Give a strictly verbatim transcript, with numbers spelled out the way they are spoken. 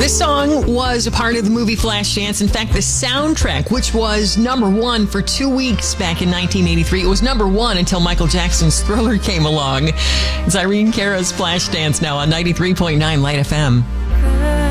This song was a part of the movie Flashdance. In fact, the soundtrack, which was number one for two weeks back in nineteen eighty-three, it was number one until Michael Jackson's Thriller came along. It's Irene Cara's Flashdance now on ninety-three point nine Light F M.